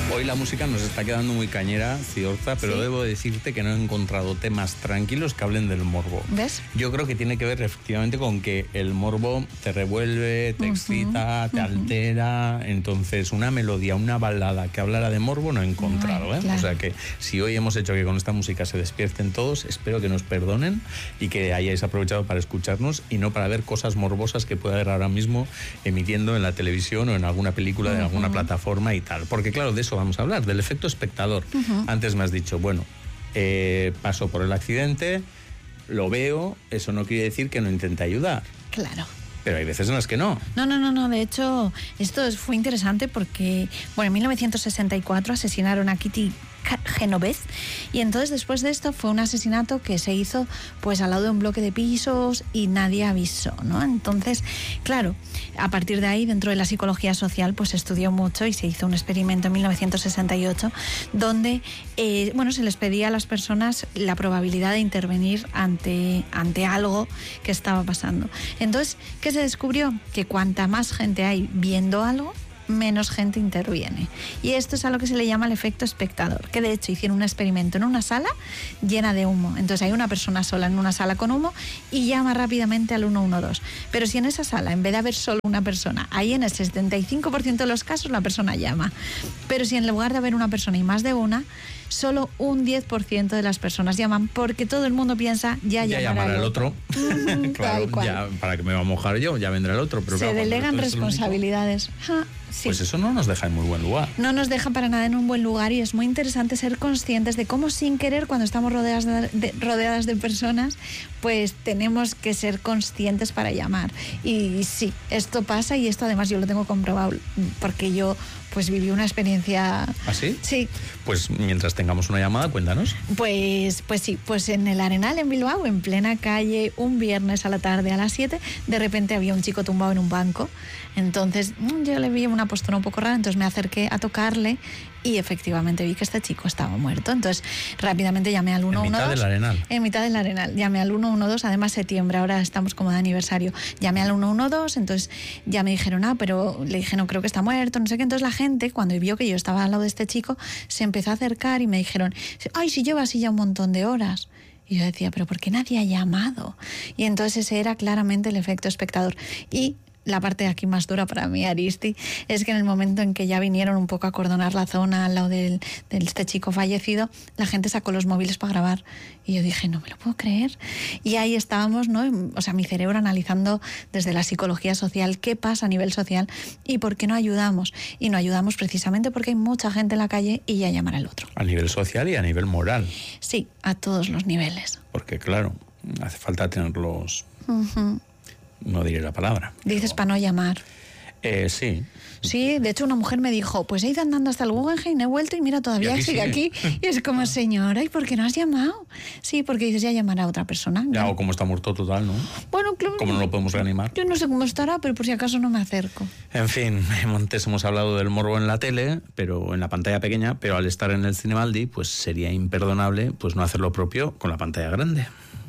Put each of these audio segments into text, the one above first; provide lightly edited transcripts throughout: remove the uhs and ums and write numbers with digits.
Hoy la música nos está quedando muy cañera, Ciorza, pero ¿sí? Debo decirte que no he encontrado temas tranquilos que hablen del morbo. ¿Ves? Yo creo que tiene que ver efectivamente con que el morbo te revuelve, te excita, te altera. Entonces, una melodía, una balada que hablara de morbo no he encontrado. Claro. O sea que si hoy hemos hecho que con esta música se despierten todos, espero que nos perdonen y que hayáis aprovechado para escucharnos y no para ver cosas morbosas que pueda haber ahora mismo emitiendo en la televisión o en alguna película de alguna plataforma y tal. Porque claro, de eso vamos a hablar, del efecto espectador. Antes me has dicho, bueno, paso por el accidente, lo veo, eso no quiere decir que no intente ayudar. Claro. Pero hay veces en las que no. No. De hecho, esto fue interesante porque, bueno, en 1964 asesinaron a Kitty Genovese y entonces después de esto fue un asesinato que se hizo pues al lado de un bloque de pisos y nadie avisó, ¿no? Entonces, claro, a partir de ahí, dentro de la psicología social, pues se estudió mucho y se hizo un experimento en 1968 donde, se les pedía a las personas la probabilidad de intervenir ante algo que estaba pasando. Entonces, ¿qué se descubrió? Que cuanta más gente hay viendo algo, menos gente interviene. Y esto es a lo que se le llama el efecto espectador, que de hecho hicieron un experimento en una sala llena de humo. Entonces hay una persona sola en una sala con humo y llama rápidamente al 112. Pero si en esa sala, en vez de haber solo una persona, ahí en el 75% de los casos la persona llama. Pero si en lugar de haber una persona y más de una, solo un 10% de las personas llaman porque todo el mundo piensa ya llamará el otro. Claro, ya, para que me va a mojar yo, ya vendrá el otro. Pero se delegan responsabilidades. Sí. Pues eso no nos deja en muy buen lugar. No nos deja para nada en un buen lugar y es muy interesante ser conscientes de cómo sin querer, cuando estamos rodeadas de personas, pues tenemos que ser conscientes para llamar. Y sí, esto pasa y esto además yo lo tengo comprobado porque yo pues viví una experiencia... ¿Ah, sí? Sí. Pues mientras tengamos una llamada, cuéntanos. Pues sí, pues en el Arenal, en Bilbao, en plena calle, un viernes a la tarde a las 7, de repente había un chico tumbado en un banco. Entonces yo le vi una postura un poco rara, entonces me acerqué a tocarle y efectivamente vi que este chico estaba muerto. Entonces rápidamente llamé al 112. ¿En mitad del Arenal? En mitad del Arenal. Llamé al 112, además septiembre, ahora estamos como de aniversario. Llamé al 112, entonces ya me dijeron, pero le dije, no, creo que está muerto, no sé qué. Entonces la gente, cuando vio que yo estaba al lado de este chico, se empezó a acercar y me dijeron, ay, si lleva así ya un montón de horas. Y yo decía, pero ¿por qué nadie ha llamado? Y entonces ese era claramente el efecto espectador. Y la parte aquí más dura para mí, Aristi, es que en el momento en que ya vinieron un poco a acordonar la zona al lado de este chico fallecido, la gente sacó los móviles para grabar. Y yo dije, no me lo puedo creer. Y ahí estábamos, ¿no? O sea, mi cerebro analizando desde la psicología social qué pasa a nivel social y por qué no ayudamos. Y no ayudamos precisamente porque hay mucha gente en la calle y ya llamará al otro. A nivel social y a nivel moral. Sí, a todos los niveles. Porque claro, hace falta tenerlos... No diré la palabra. Dices para no llamar. Sí. Sí, de hecho una mujer me dijo, pues he ido andando hasta el Guggenheim, he vuelto y mira, todavía sigue aquí. Y es como, señora, ¿y por qué no has llamado? Sí, porque dices, ya llamará a otra persona. Ya, o como está muerto total, ¿no? Bueno, claro. ¿Cómo no lo podemos reanimar? Yo no sé cómo estará, pero por si acaso no me acerco. En fin, antes hemos hablado del morbo en la tele, pero en la pantalla pequeña, pero al estar en el Cinemaldi, pues sería imperdonable pues no hacer lo propio con la pantalla grande.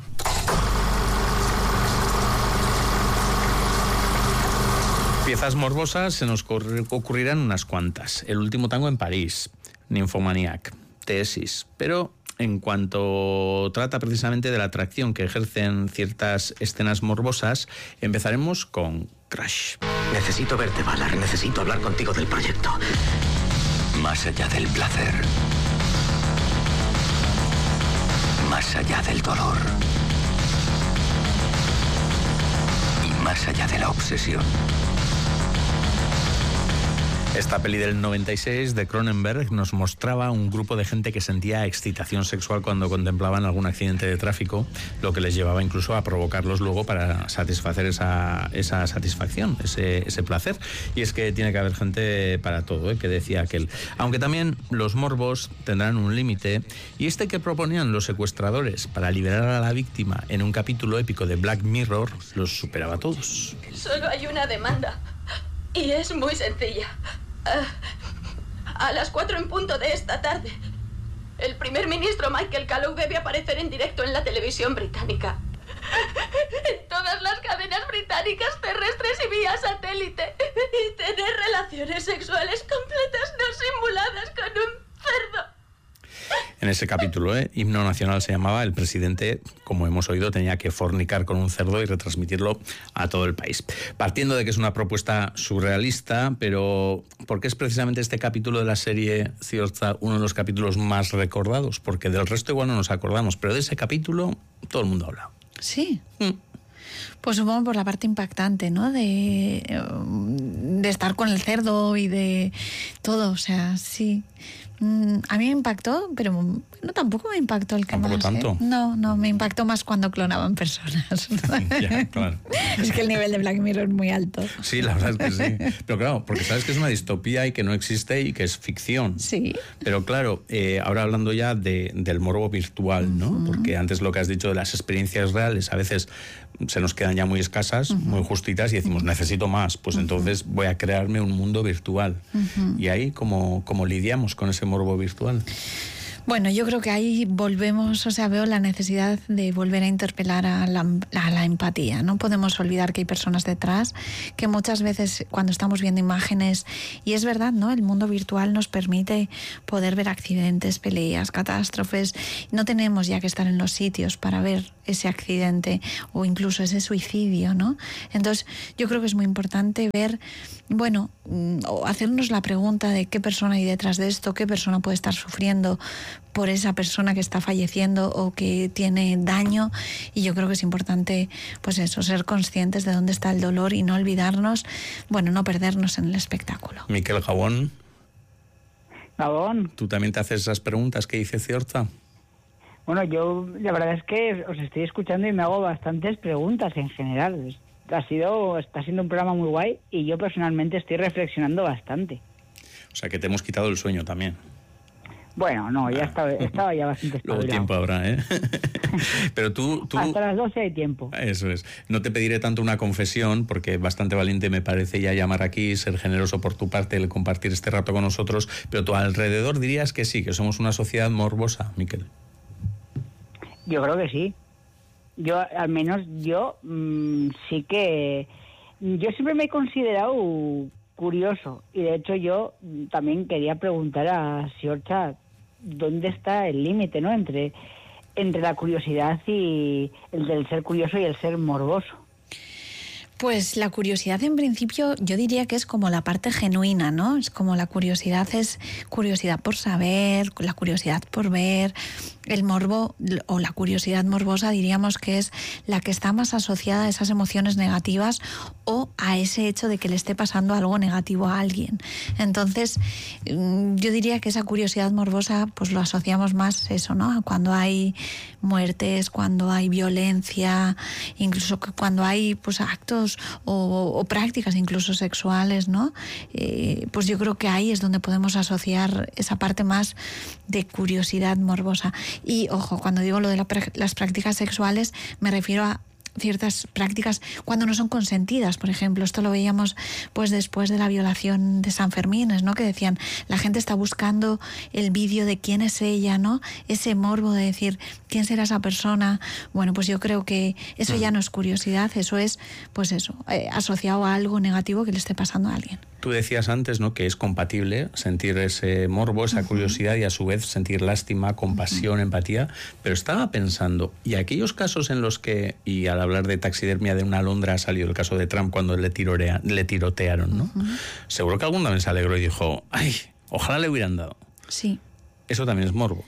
Piezas morbosas se nos ocurrirán unas cuantas. El último tango en París, Nymphomaniac, Tesis. Pero en cuanto trata precisamente de la atracción que ejercen ciertas escenas morbosas, empezaremos con Crash. Necesito verte, Valar. Necesito hablar contigo del proyecto. Más allá del placer. Más allá del dolor. Y más allá de la obsesión. Esta peli del 96 de Cronenberg nos mostraba un grupo de gente que sentía excitación sexual cuando contemplaban algún accidente de tráfico, lo que les llevaba incluso a provocarlos luego para satisfacer esa satisfacción, ese placer. Y es que tiene que haber gente para todo, que decía aquel. Aunque también los morbos tendrán un límite, y este que proponían los secuestradores para liberar a la víctima en un capítulo épico de Black Mirror los superaba a todos. Solo hay una demanda, y es muy sencilla. A las 4 en punto de esta tarde, el primer ministro Michael Callow debe aparecer en directo en la televisión británica. En todas las cadenas británicas terrestres y vía satélite. Y tener relaciones sexuales completas no simuladas con En ese capítulo, Himno Nacional se llamaba, el presidente, como hemos oído, tenía que fornicar con un cerdo y retransmitirlo a todo el país. Partiendo de que es una propuesta surrealista, pero ¿por qué es precisamente este capítulo de la serie Ziortza uno de los capítulos más recordados? Porque del resto igual no nos acordamos, pero de ese capítulo todo el mundo habla. Sí. Pues supongo por la parte impactante, ¿no? De estar con el cerdo y de todo, o sea, sí. A mí me impactó, pero no, tampoco me impactó el que ¿Tampoco más. tanto? No, me impactó más cuando clonaban personas. Ya, claro. Es que el nivel de Black Mirror es muy alto. Sí, la verdad es que sí. Pero claro, porque sabes que es una distopía y que no existe y que es ficción. Sí. Pero claro, ahora hablando ya del morbo virtual, ¿no? Porque antes lo que has dicho de las experiencias reales a veces se nos quedan ya muy escasas, muy justitas y decimos, necesito más. Pues entonces voy a crearme un mundo virtual. Y ahí, ¿cómo lidiamos con ese morbo virtual? Bueno, yo creo que ahí volvemos, o sea, veo la necesidad de volver a interpelar a la empatía. No podemos olvidar que hay personas detrás, que muchas veces cuando estamos viendo imágenes, y es verdad, ¿no? El mundo virtual nos permite poder ver accidentes, peleas, catástrofes. No tenemos ya que estar en los sitios para ver ese accidente o incluso ese suicidio, ¿no? Entonces, yo creo que es muy importante ver, bueno, o hacernos la pregunta de qué persona hay detrás de esto, qué persona puede estar sufriendo por esa persona que está falleciendo o que tiene daño, y yo creo que es importante, pues eso, ser conscientes de dónde está el dolor y no olvidarnos, bueno, no perdernos en el espectáculo. Miquel Gabón. Gabón. ¿Tú también te haces esas preguntas que dice Ziortza? Bueno, yo la verdad es que os estoy escuchando y me hago bastantes preguntas en general. Está siendo un programa muy guay y yo personalmente estoy reflexionando bastante. O sea que te hemos quitado el sueño también. Bueno, no, ya estaba ya bastante espabilado. Luego tiempo habrá, ¿eh? Pero tú... Hasta las 12 hay tiempo. Eso es. No te pediré tanto una confesión, porque bastante valiente me parece ya llamar aquí, ser generoso por tu parte, el compartir este rato con nosotros, pero tú alrededor dirías que sí, que somos una sociedad morbosa, Miquel. Yo creo que sí. Al menos yo sí que... Yo siempre me he considerado curioso, y de hecho yo también quería preguntar a Ziortza dónde está el límite, ¿no? Entre la curiosidad y el del ser curioso y el ser morboso. Pues la curiosidad, en principio, yo diría que es como la parte genuina, ¿no? Es como la curiosidad es curiosidad por saber, la curiosidad por ver. El morbo o la curiosidad morbosa diríamos que es la que está más asociada a esas emociones negativas o a ese hecho de que le esté pasando algo negativo a alguien. Entonces, yo diría que esa curiosidad morbosa pues lo asociamos más eso, ¿no? Cuando hay muertes, cuando hay violencia, incluso cuando hay pues actos o prácticas incluso sexuales, ¿no? Pues yo creo que ahí es donde podemos asociar esa parte más de curiosidad morbosa. Y ojo, cuando digo lo de las prácticas sexuales me refiero a ciertas prácticas cuando no son consentidas. Por ejemplo, esto lo veíamos pues después de la violación de San Fermín, ¿no? Que decían, la gente está buscando el vídeo de quién es ella, ¿no? Ese morbo de decir, ¿quién será esa persona? Bueno, pues yo creo que eso ya no es curiosidad, eso es, pues eso, asociado a algo negativo que le esté pasando a alguien. Tú decías antes, ¿no?, que es compatible sentir ese morbo, esa curiosidad y a su vez sentir lástima, compasión, empatía, pero estaba pensando, y aquellos casos en los que, y al hablar de taxidermia de una alondra ha salido el caso de Trump cuando le tirotearon, ¿no? Seguro que alguna vez se alegró y dijo, ¡ay, ojalá le hubieran dado! Sí. Eso también es morbo.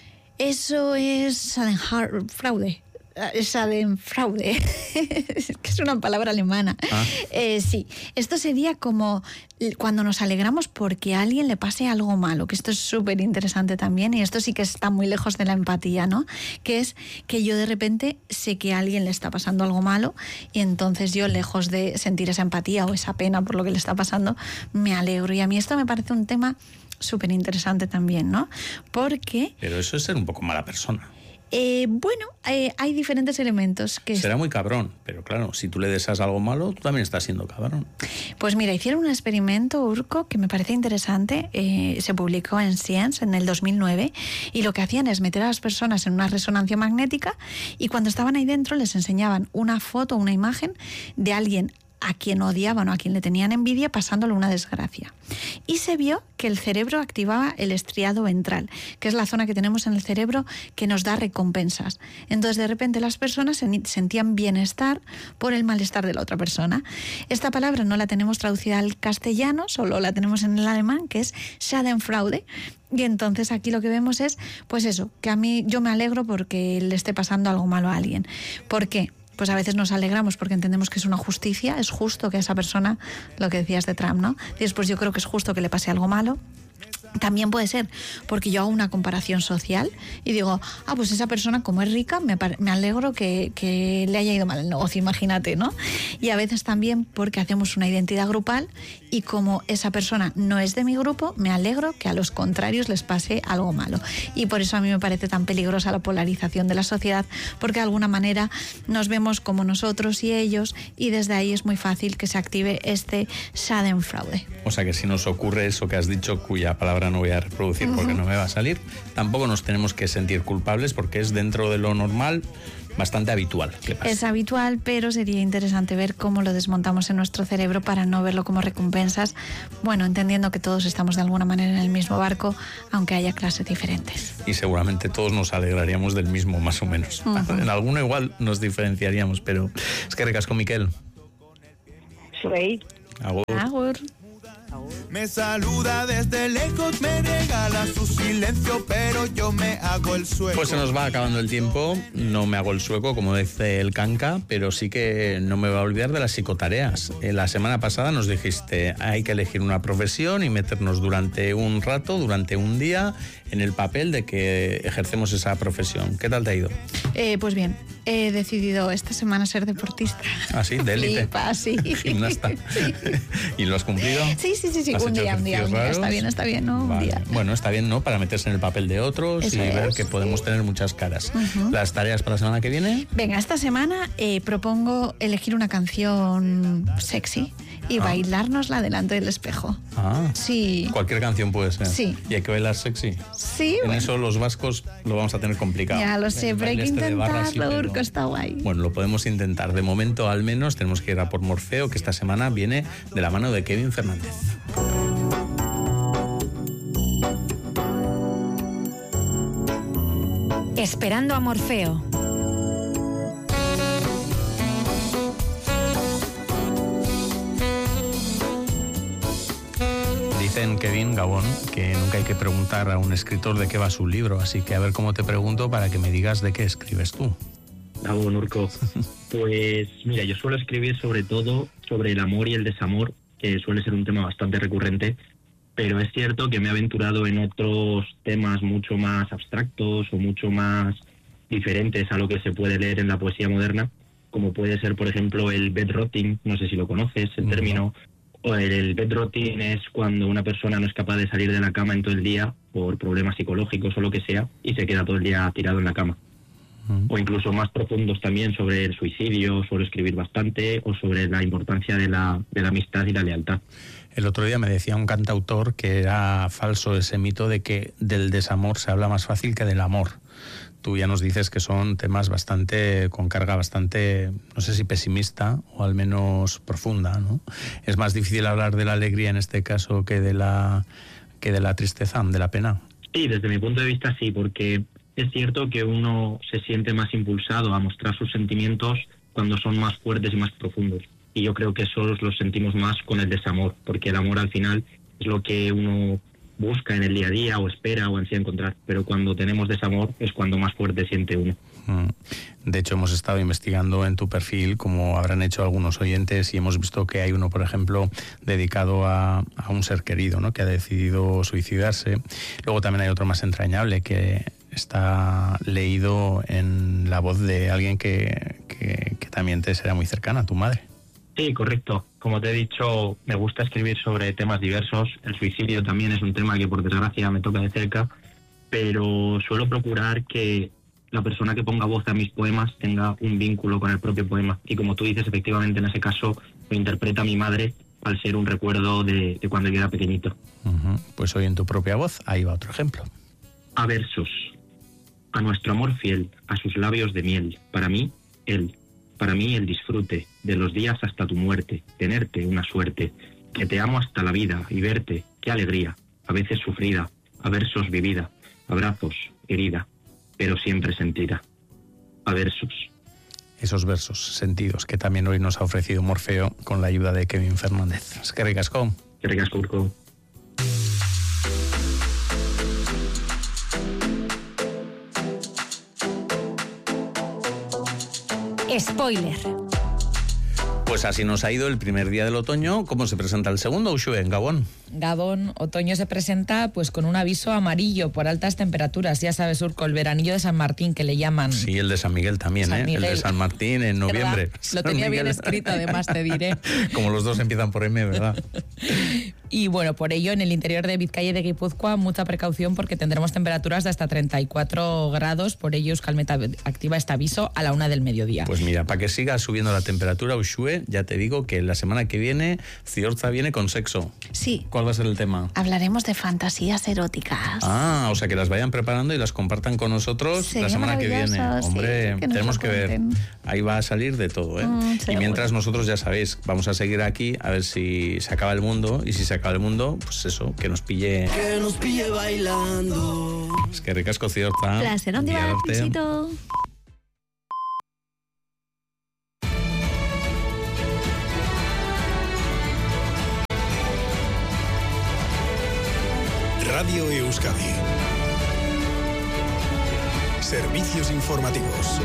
Eso es fraude. Schadenfreude, que es una palabra alemana. Sí, esto sería como cuando nos alegramos porque a alguien le pase algo malo, que esto es súper interesante también, y esto sí que está muy lejos de la empatía, ¿no? Que es que yo de repente sé que a alguien le está pasando algo malo y entonces yo, lejos de sentir esa empatía o esa pena por lo que le está pasando, me alegro. Y a mí esto me parece un tema súper interesante también, ¿no? Porque... Pero eso es ser un poco mala persona. Hay diferentes elementos que... Será muy cabrón, pero claro, si tú le deseas algo malo, tú también estás siendo cabrón. Pues mira, hicieron un experimento, Urco, que me parece interesante, se publicó en Science en el 2009, y lo que hacían es meter a las personas en una resonancia magnética y cuando estaban ahí dentro les enseñaban una foto, una imagen de alguien a quien odiaban o a quien le tenían envidia pasándole una desgracia. Y se vio que el cerebro activaba el estriado ventral, que es la zona que tenemos en el cerebro que nos da recompensas. Entonces, de repente, las personas sentían bienestar por el malestar de la otra persona. Esta palabra no la tenemos traducida al castellano, solo la tenemos en el alemán, que es Schadenfreude. Y entonces aquí lo que vemos es, pues eso, que a mí yo me alegro porque le esté pasando algo malo a alguien. ¿Por qué? Pues a veces nos alegramos porque entendemos que es una justicia, es justo que a esa persona, lo que decías de Trump, ¿no? Dices, pues yo creo que es justo que le pase algo malo. También puede ser porque yo hago una comparación social y digo, pues esa persona como es rica, me alegro que le haya ido mal el negocio, imagínate, ¿no? Y a veces también porque hacemos una identidad grupal y como esa persona no es de mi grupo, me alegro que a los contrarios les pase algo malo. Y por eso a mí me parece tan peligrosa la polarización de la sociedad, porque de alguna manera nos vemos como nosotros y ellos, y desde ahí es muy fácil que se active este Schadenfreude. O sea que si nos ocurre eso que has dicho, cuya palabra no voy a reproducir porque no me va a salir, tampoco nos tenemos que sentir culpables porque es dentro de lo normal, bastante habitual. Es habitual, pero sería interesante ver cómo lo desmontamos en nuestro cerebro para no verlo como recompensas, bueno, entendiendo que todos estamos de alguna manera en el mismo barco, aunque haya clases diferentes. Y seguramente todos nos alegraríamos del mismo, más o menos. En alguno igual nos diferenciaríamos, pero es que recasco, Miquel. Soy. Agur. Agur. Me saluda desde lejos, me regala su silencio, pero yo me hago el sueco. Pues se nos va acabando el tiempo, no me hago el sueco, como dice el canca, pero sí que no me voy a olvidar de las psicotareas. La semana pasada nos dijiste, hay que elegir una profesión y meternos durante un rato, durante un día, en el papel de que ejercemos esa profesión. ¿Qué tal te ha ido? Pues bien, he decidido esta semana ser deportista. ¿Ah, sí? ¿De élite? Flipa, sí. Gimnasta. Sí. ¿Y lo has cumplido? Sí. Un día. Está bien, ¿no? Vale. Un día. Bueno, está bien, ¿no? Para meterse en el papel de otros Eso y ver es. que podemos tener muchas caras. ¿Las tareas para la semana que viene? Venga, esta semana propongo elegir una canción sexy y bailárnosla delante del espejo. Sí. Cualquier canción puede ser. Sí. ¿Y hay que bailar sexy? Sí. En eso los vascos lo vamos a tener complicado. Ya lo sé, pero hay que intentarlo, Urco, está guay. Bueno, lo podemos intentar. De momento, al menos, tenemos que ir a por Morfeo, que esta semana viene de la mano de Kevin Fernández. Esperando a Morfeo. Dicen, Kevin, Gabón, que nunca hay que preguntar a un escritor de qué va su libro, así que a ver cómo te pregunto para que me digas de qué escribes tú. Gabón, Urco. Pues mira, yo suelo escribir sobre todo sobre el amor y el desamor, que suele ser un tema bastante recurrente, pero es cierto que me he aventurado en otros temas mucho más abstractos o mucho más diferentes a lo que se puede leer en la poesía moderna, como puede ser, por ejemplo, el bedrotting, no sé si lo conoces, el término. O el bedrotting es cuando una persona no es capaz de salir de la cama en todo el día por problemas psicológicos o lo que sea y se queda todo el día tirado en la cama. O incluso más profundos también sobre el suicidio, suelo escribir bastante, o sobre la importancia de la amistad y la lealtad. El otro día me decía un cantautor que era falso ese mito de que del desamor se habla más fácil que del amor. Tú ya nos dices que son temas bastante, con carga bastante, no sé si pesimista o al menos profunda, ¿no? Es más difícil hablar de la alegría en este caso que de la tristeza, de la pena. Sí, desde mi punto de vista sí, porque es cierto que uno se siente más impulsado a mostrar sus sentimientos cuando son más fuertes y más profundos. Y yo creo que esos los sentimos más con el desamor, porque el amor al final es lo que uno busca en el día a día o espera o ansía encontrar, pero cuando tenemos desamor es cuando más fuerte siente uno. De hecho, hemos estado investigando en tu perfil, como habrán hecho algunos oyentes, y hemos visto que hay uno, por ejemplo, dedicado a un ser querido, ¿no?, que ha decidido suicidarse. Luego también hay otro más entrañable que está leído en la voz de alguien que también te será muy cercana, tu madre. Sí, correcto. Como te he dicho, me gusta escribir sobre temas diversos. El suicidio también es un tema que por desgracia me toca de cerca, pero suelo procurar que la persona que ponga voz a mis poemas tenga un vínculo con el propio poema. Y como tú dices, efectivamente en ese caso lo interpreta mi madre al ser un recuerdo de cuando yo era pequeñito. Pues hoy en tu propia voz, ahí va otro ejemplo. A versos. A nuestro amor fiel, a sus labios de miel, para mí, él. Para mí el disfrute, de los días hasta tu muerte, tenerte una suerte, que te amo hasta la vida y verte, qué alegría, a veces sufrida, a versos vivida, abrazos, herida, pero siempre sentida. A versos. Esos versos sentidos que también hoy nos ha ofrecido Morfeo con la ayuda de Kevin Fernández. Eskerrik asko. Eskerrik asko, Urko. Spoiler. Pues así nos ha ido el primer día del otoño. ¿Cómo se presenta el segundo, Uxue, en Gabón? Gabón, otoño se presenta pues con un aviso amarillo por altas temperaturas. Ya sabes, Urco, el veranillo de San Martín que le llaman. Sí, el de San Miguel también, San Miguel. El de San Martín en noviembre. Lo tenía bien escrito, además, te diré. Como los dos empiezan por M, ¿verdad? Y bueno, por ello, en el interior de Vizcaya y de Guipúzcoa, mucha precaución porque tendremos temperaturas de hasta 34 grados. Por ello, Euskalmet activa este aviso a la 1 del mediodía. Pues mira, para que siga subiendo la temperatura, Uxue, ya te digo que la semana que viene Ciorza viene con sexo. Sí. ¿Cuál va a ser el tema? Hablaremos de fantasías eróticas. Ah, o sea, que las vayan preparando y las compartan con nosotros la semana que viene. Hombre, sí, tenemos que ver. Ahí va a salir de todo, ¿eh? Y mientras nosotros, ya sabéis, vamos a seguir aquí a ver si se acaba el mundo. Y si se acaba el mundo, pues eso, que nos pille bailando. Es que ricasco, Ciorza. Placer, un día, besito. Radio Euskadi. Servicios informativos.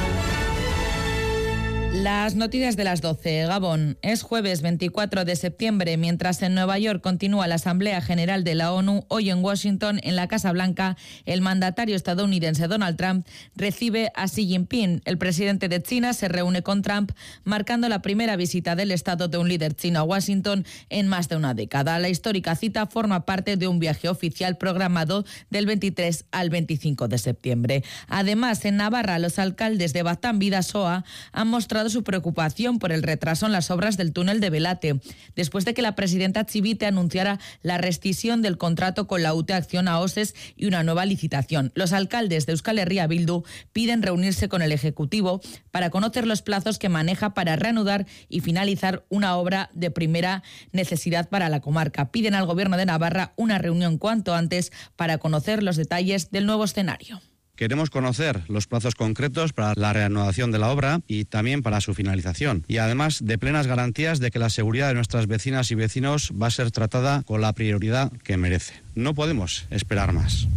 Las noticias de las 12. Gabón, es jueves 24 de septiembre, mientras en Nueva York continúa la Asamblea General de la ONU. Hoy en Washington, en la Casa Blanca, el mandatario estadounidense Donald Trump recibe a Xi Jinping. El presidente de China se reúne con Trump, marcando la primera visita del Estado de un líder chino a Washington en más de una década. La histórica cita forma parte de un viaje oficial programado del 23 al 25 de septiembre. Además, en Navarra, los alcaldes de Baztán, Bidasoa han mostrado su preocupación por el retraso en las obras del túnel de Belate, después de que la presidenta Chivite anunciara la rescisión del contrato con la UTE Acción AOSES y una nueva licitación. Los alcaldes de Euskal Herria Bildu piden reunirse con el Ejecutivo para conocer los plazos que maneja para reanudar y finalizar una obra de primera necesidad para la comarca. Piden al Gobierno de Navarra una reunión cuanto antes para conocer los detalles del nuevo escenario. Queremos conocer los plazos concretos para la reanudación de la obra y también para su finalización. Y además de plenas garantías de que la seguridad de nuestras vecinas y vecinos va a ser tratada con la prioridad que merece. No podemos esperar más.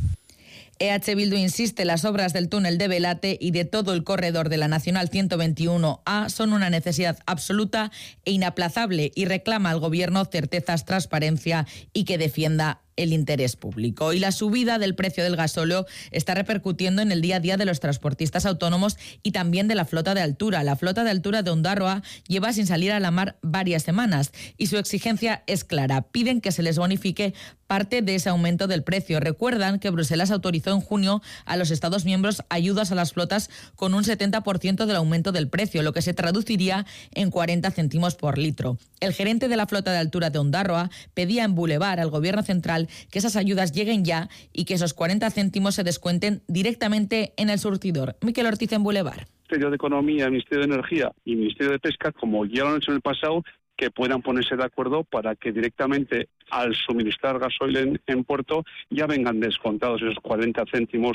EH Bildu insiste, las obras del túnel de Belate y de todo el corredor de la Nacional 121A son una necesidad absoluta e inaplazable y reclama al Gobierno certezas, transparencia y que defienda el interés público. Y la subida del precio del gasóleo está repercutiendo en el día a día de los transportistas autónomos y también de la flota de altura. La flota de altura de Ondarroa lleva sin salir a la mar varias semanas y su exigencia es clara. Piden que se les bonifique parte de ese aumento del precio. Recuerdan que Bruselas autorizó en junio a los Estados miembros ayudas a las flotas con un 70% del aumento del precio, lo que se traduciría en 40 céntimos por litro. El gerente de la flota de altura de Ondarroa pedía en Boulevard al Gobierno central que esas ayudas lleguen ya y que esos 40 céntimos se descuenten directamente en el surtidor. Miquel Ortiz en Boulevard. Ministerio de Economía, Ministerio de Energía y Ministerio de Pesca, como ya lo han hecho en el pasado, que puedan ponerse de acuerdo para que directamente al suministrar gasoil en puerto ya vengan descontados esos 40 céntimos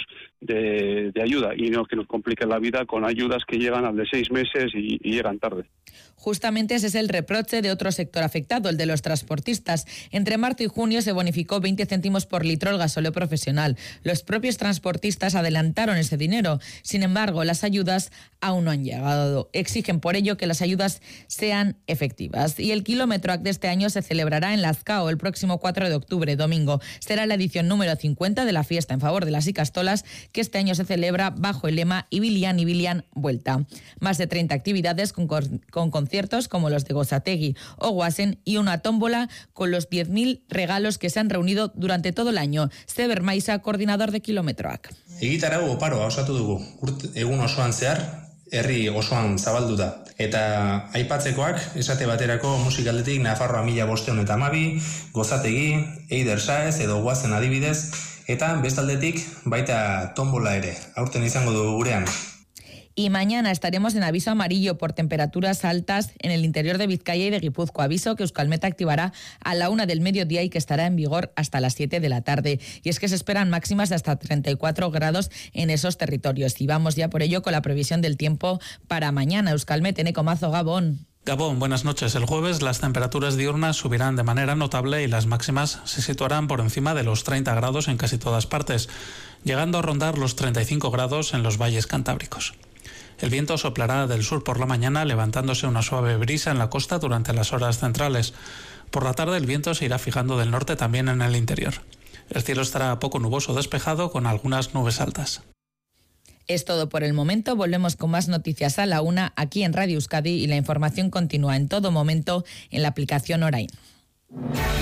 de ayuda y no que nos compliquen la vida con ayudas que llegan al de 6 meses y llegan tarde. Justamente ese es el reproche de otro sector afectado, el de los transportistas. Entre marzo y junio se bonificó 20 céntimos por litro el gasóleo profesional. Los propios transportistas adelantaron ese dinero. Sin embargo, las ayudas aún no han llegado. Exigen por ello que las ayudas sean efectivas. Y el Kilometroac de este año se celebrará en Lazkao el próximo 4 de octubre, domingo. Será la edición número 50 de la fiesta en favor de las Ikastolas, que este año se celebra bajo el lema Ibilian Vuelta. Más de 30 actividades con conciertos como los de Gozategi o Guasen y una tómbola con los 10.000 regalos que se han reunido durante todo el año. Sever Maisa, coordinador de Kilometroac. Egitarau oparoa osatu dugu. Egun osoan zehar, herri osoan zabaldu da. Eta aipatzekoak, esate baterako musikaldetik Nafarroa 1512, Gozategi, Eider Saez edo Guazen adibidez, eta bestaldetik baita tombola ere, aurten izango dugu gurean. Y mañana estaremos en aviso amarillo por temperaturas altas en el interior de Vizcaya y de Guipúzcoa. Aviso que Euskalmet activará a la 1 del mediodía y que estará en vigor hasta las 7 de la tarde. Y es que se esperan máximas de hasta 34 grados en esos territorios. Y vamos ya por ello con la previsión del tiempo para mañana. Euskalmet, Eneko Mazo, Gabón. Gabón, buenas noches. El jueves las temperaturas diurnas subirán de manera notable y las máximas se situarán por encima de los 30 grados en casi todas partes, llegando a rondar los 35 grados en los valles cantábricos. El viento soplará del sur por la mañana, levantándose una suave brisa en la costa durante las horas centrales. Por la tarde el viento se irá fijando del norte también en el interior. El cielo estará poco nuboso despejado con algunas nubes altas. Es todo por el momento. Volvemos con más noticias a la 1 aquí en Radio Euskadi y la información continúa en todo momento en la aplicación Orain.